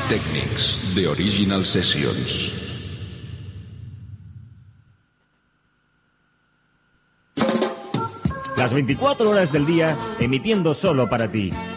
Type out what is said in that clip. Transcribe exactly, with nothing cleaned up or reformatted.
Technics de Original Sessions. Las veinticuatro horas del día emitiendo solo para ti.